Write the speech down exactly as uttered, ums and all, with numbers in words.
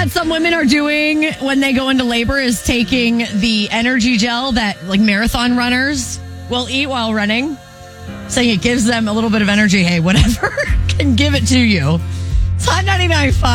that some women are doing when they go into labor is taking the energy gel that like marathon runners will eat while running, saying it gives them a little bit of energy. Hey, whatever can give it to you. It's Hot ninety-nine point five.